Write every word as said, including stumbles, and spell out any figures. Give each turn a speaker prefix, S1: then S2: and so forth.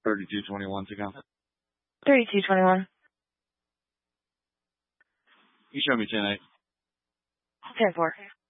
S1: thirty-two twenty-one to go.
S2: thirty-two twenty-one.
S1: You show me ten eight.
S2: ten four.